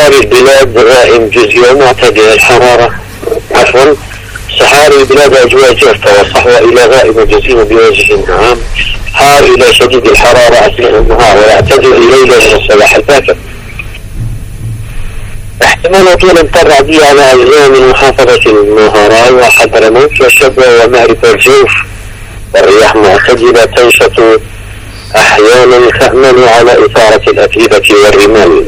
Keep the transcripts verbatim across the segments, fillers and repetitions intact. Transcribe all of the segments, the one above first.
صحاري البلاد غائم جزئي ومعتدل الحرارة، عفوا صحاري البلاد أجواء جافة وصحوة إلى غائم جزئي بوجه عام، حار إلى شديد الحرارة أثناء النهار ويعتدل الليل والصباح الباكر. احتمال طول امطار رعدية على أجزاء من محافظة المهراء وحضرموت والشبوة ومعرفة الجوف، والرياح معتدلة تنشط أحيانا تأمل على إثارة الأتربة والرمال.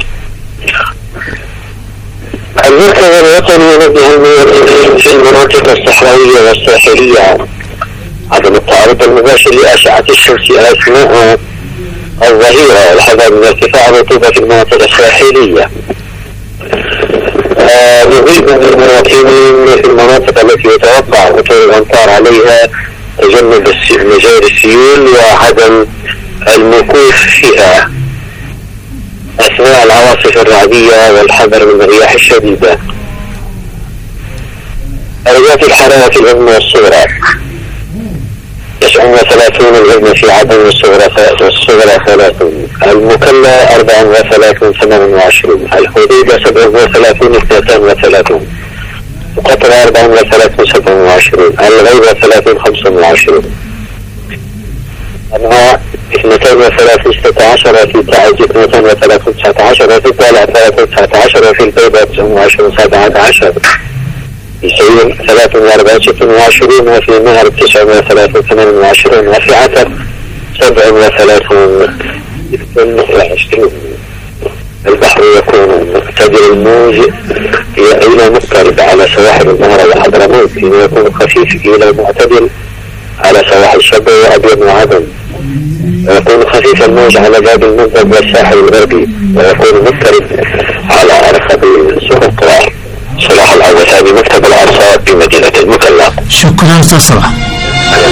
المركز الوطني ينبه المواطنين في المناطق الصحراوية والساحلية عدم التعرض المباشر لأشعة الشمس أثناء الظهيرة والحذر من ارتفاع الرطوبة في المناطق الساحلية. نريد من المواطنين في المناطق التي يتوقع هطول الأمطار عليها تجنب مجاري السيول وعدم المكوث فيها أثناء العواصف الرعدية والحذر من الرياح الشديدة. درجات الحرارة العظمى والصغرى تسعة وثلاثون العظمى في عدن والصغرى والصغرى ثلاثون، المكلا أربع وثلاثون ثمان وعشرون، الحديدة سبع وثلاثون اثنتان وثلاثون، وقطر أربع وثلاثون سبع وعشرون، الغيبة ثلاثون خمسة وعشرون، أنواع اثنتان وثلاثون ستة عشر، في تعز اثنتان وثلاثون تسعة عشر، وفي الطالع ثلاثون تسعة عشر، وفي البيضة تسعة وعشرون سبعة عشر، في سيول ثلاث وأربعين ستة وعشرون، وفي نهر تسعة وثلاثون ثمان وعشرون، وفي عتر سبع وثلاثون ستة وعشرون. البحر يكون معتدل الموج إلى مضطرب على سواحل النهر وحضرموت، فيما يكون خفيف إلى معتدل على سواحل الشبوة وأبيض وعدن، ويكون خفيف الموج على باب المنذب والساحل الغربي، ويكون مضطرب على أرخب السقطرى. صلاح العوثاني، مكتب الأرصاد بمدينة المكلا. شكرا أستاذ صلاح.